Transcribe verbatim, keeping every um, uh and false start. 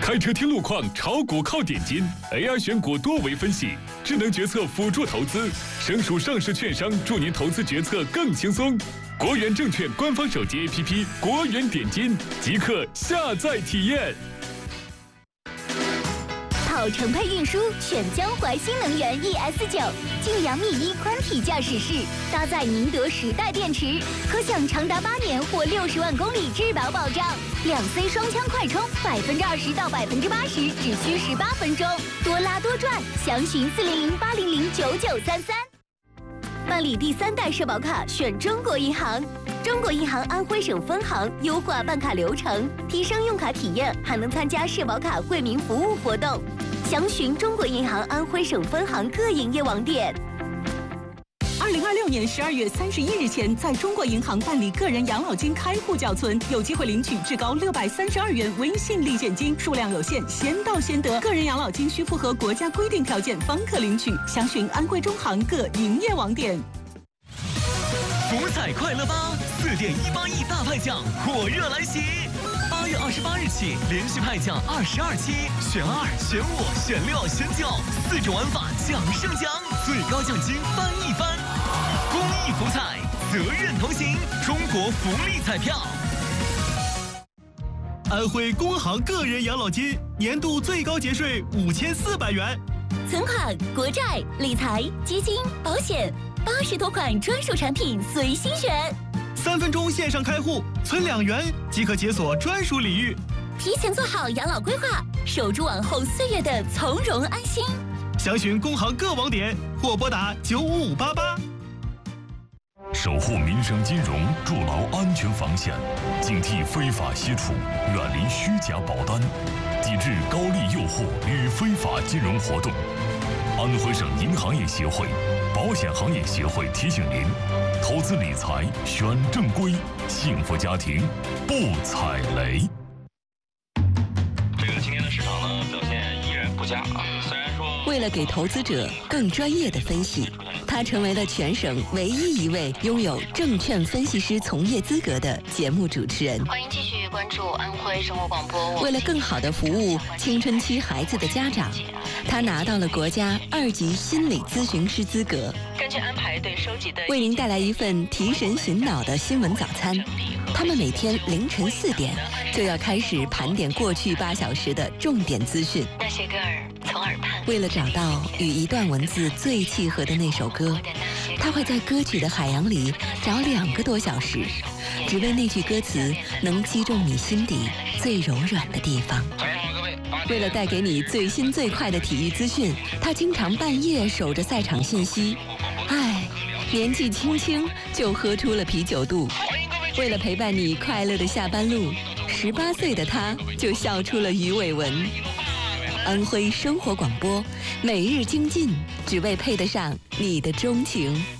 开车听路况，炒股靠点金 ，A I 选股多维分析，智能决策辅助投资，省属上市券商助您投资决策更轻松。国元证券官方手机 A P P 国元点金，即刻下载体验。 跑程配运输选江淮新能源 E S 九，晋阳 Mi 一宽体驾驶室，搭载宁德时代电池，可享长达八年或六十万公里质保保障。两 C 双枪快充，百分之二十到百分之八十只需十八分钟，多拉多赚，详询四零零八零零九九三三。办理第三代社保卡选中国银行，中国银行安徽省分行优化办卡流程，提升用卡体验，还能参加社保卡惠民服务活动。详询中国银行安徽省分行各营业网点。 二零二六年十二月三十一日前，在中国银行办理个人养老金开户缴存，有机会领取至高六百三十二元微信立减金，数量有限，先到先得。个人养老金需符合国家规定条件方可领取。详询安徽中行各营业网点。 福彩快乐吧，四点一八亿大派奖火热来袭！八月二十八日起，连续派奖二十二期，选二、选五、选六、选九，四种玩法奖胜奖，最高奖金翻一番。公益福彩，责任同行，中国福利彩票。 安徽工行个人养老金年度最高节税五千四百元， 存款、国债、理财、基金、保险，八十多款专属产品随心选。 三分钟线上开户，存两元即可解锁专属礼遇。 提前做好养老规划，守住往后岁月的从容安心。 详询工行各网点或拨打九五五八八。 守护民生金融，筑牢安全防线，警惕非法吸储，远离虚假保单，抵制高利诱惑与非法金融活动。安徽省银行业协会、保险行业协会提醒您：投资理财选正规，幸福家庭不踩雷。 这个今天的市场呢，表现依然不佳啊。虽然说， 为了给投资者更专业的分析，他成为了全省唯一一位拥有证券分析师从业资格的节目主持人。 欢迎继续关注安徽生活广播。 为了更好地服务青春期孩子的家长，他拿到了国家二级心理咨询师资格。 根据安排对收集的， 为您带来一份提神醒脑的新闻早餐。他们每天凌晨四点就要开始盘点过去八小时的重点资讯。 那些歌儿从耳畔。 为了找到与一段文字最契合的那首歌，他会在歌曲的海洋里找两个多小时，只为那句歌词能击中你心底最柔软的地方。为了带给你最新最快的体育资讯，他经常半夜守着赛场信息。唉，年纪轻轻就喝出了啤酒肚。为了陪伴你快乐的下班路，十八岁的他就笑出了鱼尾纹。安徽生活广播，每日精进，只为配得上你的钟情。